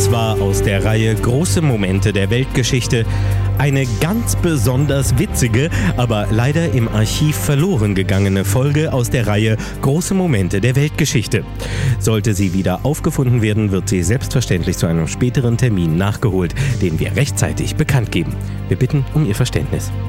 Das war aus der Reihe Große Momente der Weltgeschichte eine ganz besonders witzige, aber leider im Archiv verloren gegangene Folge aus der Reihe Große Momente der Weltgeschichte. Sollte sie wieder aufgefunden werden, wird sie selbstverständlich zu einem späteren Termin nachgeholt, den wir rechtzeitig bekannt geben. Wir bitten um Ihr Verständnis.